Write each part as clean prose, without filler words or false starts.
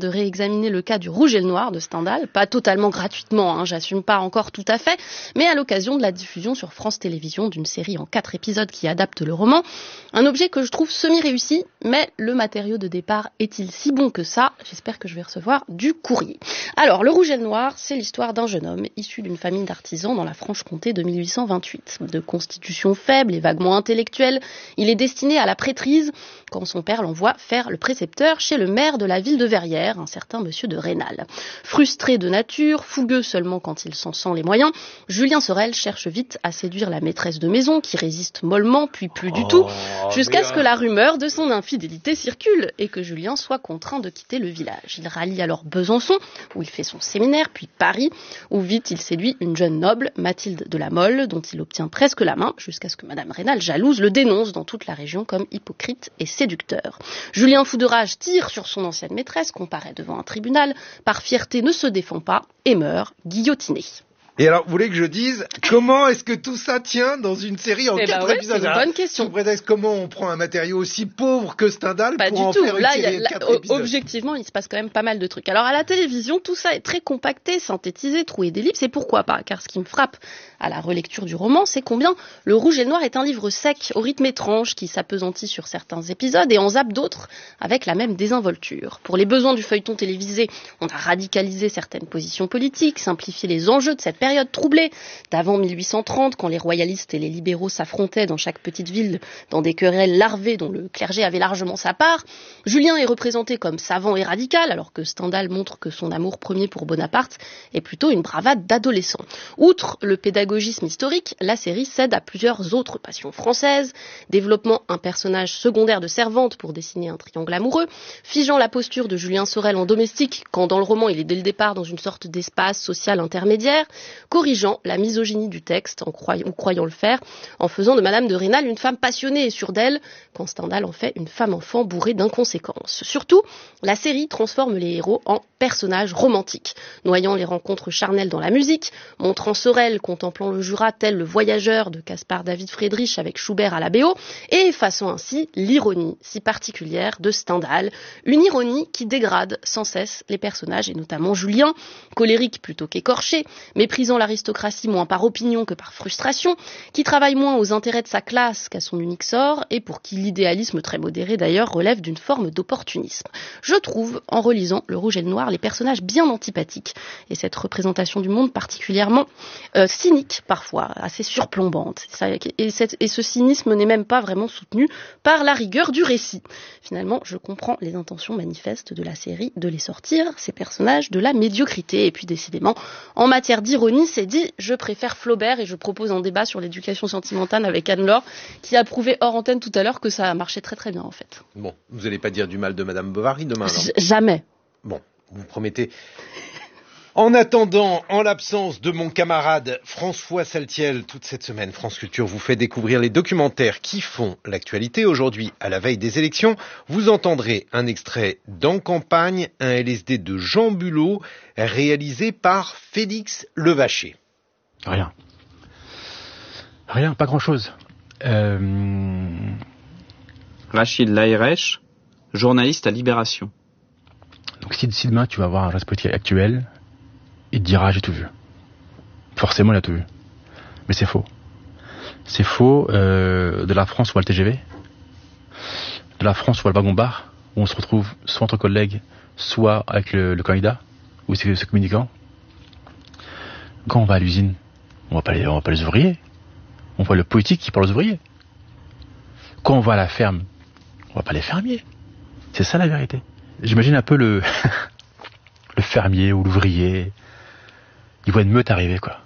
de réexaminer le cas du Rouge et le Noir de Stendhal, pas totalement gratuitement, j'assume pas encore tout à fait, mais à l'occasion de la diffusion sur France Télévisions d'une série en 4 épisodes qui adapte le roman. Un objet que je trouve semi-réussi, mais le matériau de départ est-il si bon que ça? J'espère que je vais recevoir du courrier. Alors, le Rouge et le Noir, c'est l'histoire d'un jeune homme issu d'une famille d'artisans dans la Franche-Comté de 1828. De constitution faible et vaguement intellectuelle, il est destiné à la prêtrise quand son père l'envoie faire le précepteur chez le maire de la ville de Verrières, un certain monsieur de Rênal. Frustré de nature, fougueux seulement quand il s'en sent les moyens, Julien Sorel cherche vite à séduire la maîtresse de maison qui résiste mollement, puis plus du tout, jusqu'à ce que la rumeur de son infidélité circule et que Julien soit contraint de quitter le village. Il rallie alors Besançon, où il fait son séminaire, puis Paris, où vite il séduit une jeune noble, Mathilde de la Mole, dont il obtient presque la main, jusqu'à ce que Madame Rênal, jalouse, le dénonce dans toute la région comme hypocrite et séducteur. Julien, fou de rage, tire sur son ancienne maîtresse, comparaît devant un tribunal, par fierté ne se défend pas et meurt guillotiné. Et alors, vous voulez que je dise comment est-ce que tout ça tient dans une série en 4 épisodes? C'est une bonne question. Sous prétexte, comment on prend un matériau aussi pauvre que Stendhal pas pour du en tout. faire une série de 4 épisodes? Objectivement, il se passe quand même pas mal de trucs. Alors à la télévision, tout ça est très compacté, synthétisé, troué d'ellipses, et pourquoi pas? Car ce qui me frappe à la relecture du roman, c'est combien Le Rouge et le Noir est un livre sec, au rythme étrange, qui s'appesantit sur certains épisodes et en zappe d'autres avec la même désinvolture. Pour les besoins du feuilleton télévisé, on a radicalisé certaines positions politiques, simplifié les enjeux de cette période troublée d'avant 1830, quand les royalistes et les libéraux s'affrontaient dans chaque petite ville dans des querelles larvées dont le clergé avait largement sa part. Julien est représenté comme savant et radical, alors que Stendhal montre que son amour premier pour Bonaparte est plutôt une bravade d'adolescent. Outre le pédagogisme historique, la série cède à plusieurs autres passions françaises, développement un personnage secondaire de servante pour dessiner un triangle amoureux, figeant la posture de Julien Sorel en domestique, quand dans le roman il est dès le départ dans une sorte d'espace social intermédiaire, corrigeant la misogynie du texte, croyant le faire, en faisant de Madame de Rênal une femme passionnée et sûre d'elle, quand Stendhal en fait une femme-enfant bourrée d'inconséquences. Surtout, la série transforme les héros en personnages romantiques, noyant les rencontres charnelles dans la musique, montrant Sorel contemplant le Jura tel le voyageur de Caspar David Friedrich avec Schubert à la BO, et effaçant ainsi l'ironie si particulière de Stendhal, une ironie qui dégrade sans cesse les personnages, et notamment Julien, colérique plutôt qu'écorché, méprisant l'aristocratie moins par opinion que par frustration, qui travaille moins aux intérêts de sa classe qu'à son unique sort, et pour qui l'idéalisme très modéré d'ailleurs relève d'une forme d'opportunisme. Je trouve, en relisant Le Rouge et le Noir, les personnages bien antipathiques, et cette représentation du monde particulièrement cynique parfois, assez surplombante. Et ce cynisme n'est même pas vraiment soutenu par la rigueur du récit. Finalement, je comprends les intentions manifestes de la série de les sortir, ces personnages, de la médiocrité. Et puis décidément, en matière d'ironie, c'est dit, je préfère Flaubert, et je propose un débat sur l'éducation sentimentale avec Anne-Laure, qui a prouvé hors antenne tout à l'heure que ça marchait très très bien en fait. Bon, vous n'allez pas dire du mal de Madame Bovary demain alors? Jamais. Bon, vous promettez. En attendant, en l'absence de mon camarade François Saltiel, toute cette semaine, France Culture vous fait découvrir les documentaires qui font l'actualité. Aujourd'hui, à la veille des élections, vous entendrez un extrait d'En campagne, un LSD de Jean Bulot, réalisé par Félix Levaché. Rien, pas grand-chose. Rachid Laïrech, journaliste à Libération. Donc si demain tu vas voir un responsable actuel, il te dira j'ai tout vu. Forcément il a tout vu. Mais c'est faux. C'est faux de la France où va le TGV, de la France où va le wagon-bar, où on se retrouve soit entre collègues, soit avec le candidat, ou ce communicant. Quand on va à l'usine, on voit pas les ouvriers. On voit le politique qui parle aux ouvriers. Quand on va à la ferme, on voit pas les fermiers. C'est ça la vérité. J'imagine un peu le fermier ou l'ouvrier. Il voit une meute arriver, quoi.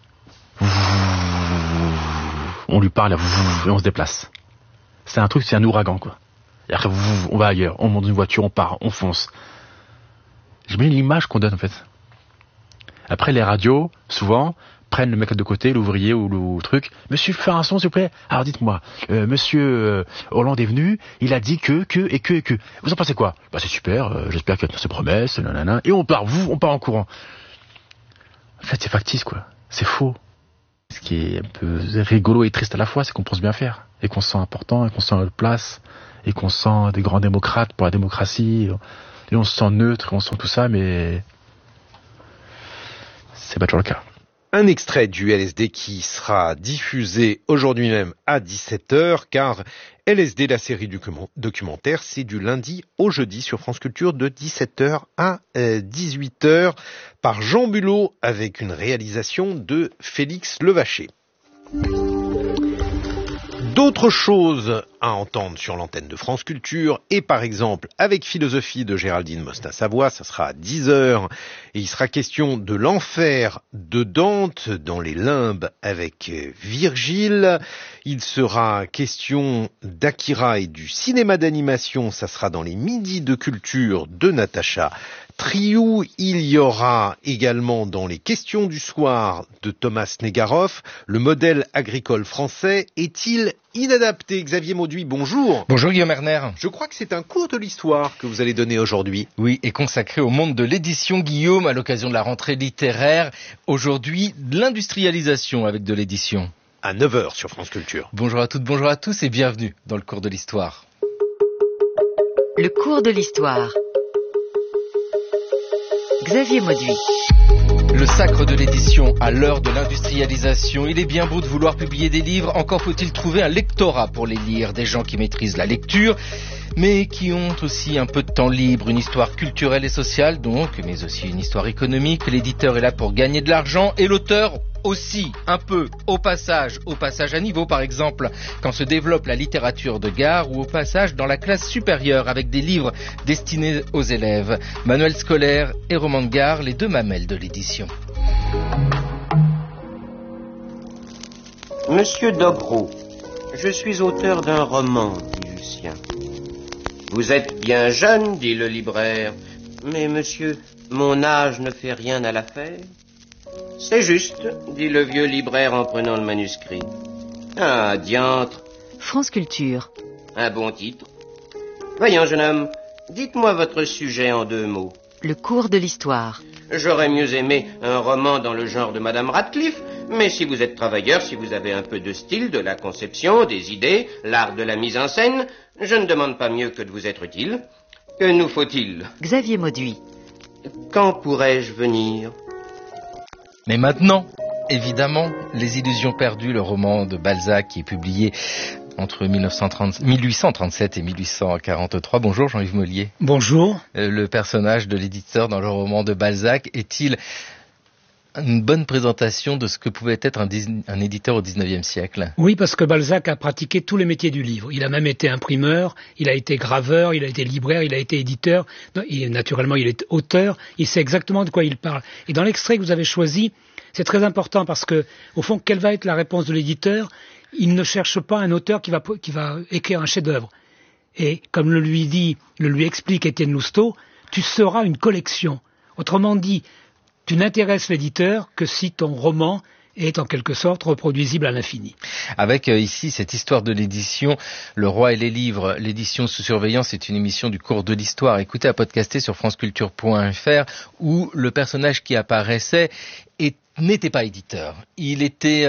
On lui parle, et on se déplace. C'est un ouragan, quoi. Et après, on va ailleurs, on monte dans une voiture, on part, on fonce. J'imagine l'image qu'on donne, en fait. Après, les radios, souvent, prennent le mec de côté, l'ouvrier ou le truc. Monsieur, faire un son, s'il vous plaît. Alors, dites-moi, monsieur Hollande est venu, il a dit que. Vous en pensez quoi? Bah, c'est super, j'espère qu'il va tenir ses promesses, nanana. Et on part en courant. En fait, c'est factice, quoi. C'est faux. Ce qui est un peu rigolo et triste à la fois, c'est qu'on pense bien faire. Et qu'on se sent important, et qu'on se sent à notre place, et qu'on se sent des grands démocrates pour la démocratie. Et on se sent neutre, on sent tout ça, mais c'est pas toujours le cas. Un extrait du LSD qui sera diffusé aujourd'hui même à 17h, car LSD, la série du documentaire, c'est du lundi au jeudi sur France Culture de 17h à 18h par Jean Bulot avec une réalisation de Félix Levaché. D'autres choses à entendre sur l'antenne de France Culture et par exemple avec Philosophie de Géraldine Mostin-Savoie, ça sera à 10h et il sera question de l'enfer de Dante dans les limbes avec Virgile. Il sera question d'Akira et du cinéma d'animation, ça sera dans les midis de culture de Natacha Triou. Il y aura également dans les questions du soir de Thomas Negaroff, le modèle agricole français est-il inadapté? Xavier Mauduit, bonjour. Bonjour Guillaume Erner. Je crois que c'est un cours de l'histoire que vous allez donner aujourd'hui. Oui, et consacré au monde de l'édition, Guillaume, à l'occasion de la rentrée littéraire. Aujourd'hui, l'industrialisation avec de l'édition. À 9h sur France Culture. Bonjour à toutes, bonjour à tous et bienvenue dans le cours de l'histoire. Le cours de l'histoire. Xavier Mauduit. Le sacre de l'édition à l'heure de l'industrialisation. Il est bien beau de vouloir publier des livres, encore faut-il trouver un lectorat pour les lire, des gens qui maîtrisent la lecture, mais qui ont aussi un peu de temps libre, une histoire culturelle et sociale donc, mais aussi une histoire économique. L'éditeur est là pour gagner de l'argent et l'auteur aussi un peu au passage à niveau par exemple quand se développe la littérature de gare ou au passage dans la classe supérieure avec des livres destinés aux élèves. Manuel scolaire et roman de gare, les deux mamelles de l'édition. Monsieur Dobreau, je suis auteur d'un roman, dit Lucien. Vous êtes bien jeune, dit le libraire. Mais monsieur, mon âge ne fait rien à l'affaire. C'est juste, dit le vieux libraire en prenant le manuscrit. Ah, diantre. France Culture. Un bon titre. Voyons, jeune homme, dites-moi votre sujet en 2 mots. Le cours de l'histoire. J'aurais mieux aimé un roman dans le genre de Madame Radcliffe, mais si vous êtes travailleur, si vous avez un peu de style, de la conception, des idées, l'art de la mise en scène, je ne demande pas mieux que de vous être utile. Que nous faut-il? Xavier Mauduit. Quand pourrais-je venir? Mais maintenant, évidemment, Les Illusions perdues, le roman de Balzac qui est publié entre 1837 et 1843. Bonjour Jean-Yves Mollier. Bonjour. Le personnage de l'éditeur dans le roman de Balzac est-il une bonne présentation de ce que pouvait être un éditeur au XIXe siècle? Oui, parce que Balzac a pratiqué tous les métiers du livre. Il a même été imprimeur, il a été graveur, il a été libraire, il a été éditeur. Et naturellement, il est auteur. Il sait exactement de quoi il parle. Et dans l'extrait que vous avez choisi, c'est très important parce que, au fond, quelle va être la réponse de l'éditeur? Il ne cherche pas un auteur qui va écrire un chef-d'œuvre. Et comme le lui explique Étienne Lousteau, tu seras une collection. Autrement dit, tu n'intéresses l'éditeur que si ton roman est en quelque sorte reproduisible à l'infini. Avec ici cette histoire de l'édition, Le Roi et les livres, l'édition sous surveillance, c'est une émission du cours de l'histoire. Écoutez à podcaster sur franceculture.fr où le personnage qui apparaissait n'était pas éditeur. Il était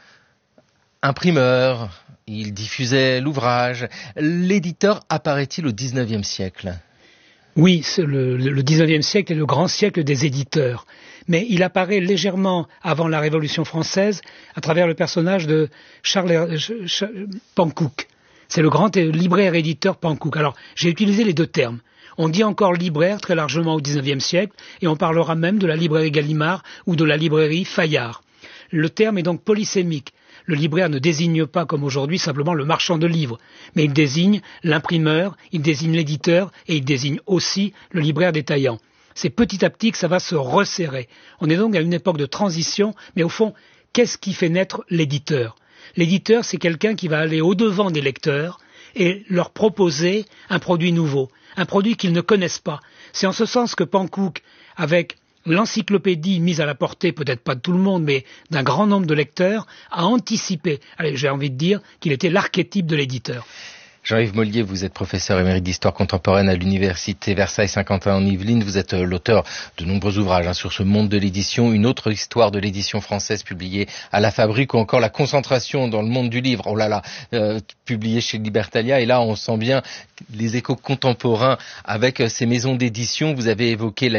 imprimeur, il diffusait l'ouvrage. L'éditeur apparaît-il au XIXe siècle? Oui, le XIXe siècle est le grand siècle des éditeurs. Mais il apparaît légèrement avant la Révolution française à travers le personnage de Charles Panckoucke. C'est le grand libraire-éditeur Panckoucke. Alors, j'ai utilisé les deux termes. On dit encore libraire très largement au XIXe siècle et on parlera même de la librairie Gallimard ou de la librairie Fayard. Le terme est donc polysémique. Le libraire ne désigne pas, comme aujourd'hui, simplement le marchand de livres, mais il désigne l'imprimeur, il désigne l'éditeur et il désigne aussi le libraire détaillant. C'est petit à petit que ça va se resserrer. On est donc à une époque de transition, mais au fond, qu'est-ce qui fait naître l'éditeur? L'éditeur, c'est quelqu'un qui va aller au-devant des lecteurs et leur proposer un produit nouveau, un produit qu'ils ne connaissent pas. C'est en ce sens que Panckoucke, avec l'encyclopédie mise à la portée, peut-être pas de tout le monde, mais d'un grand nombre de lecteurs, a anticipé. Allez, j'ai envie de dire qu'il était l'archétype de l'éditeur. Jean-Yves Mollier, vous êtes professeur émérite d'histoire contemporaine à l'université Versailles-Saint-Quentin en Yvelines. Vous êtes l'auteur de nombreux ouvrages sur ce monde de l'édition, une autre histoire de l'édition française publiée à La Fabrique, ou encore La concentration dans le monde du livre, publié chez Libertalia. Et là, on sent bien les échos contemporains avec ces maisons d'édition. Vous avez évoqué la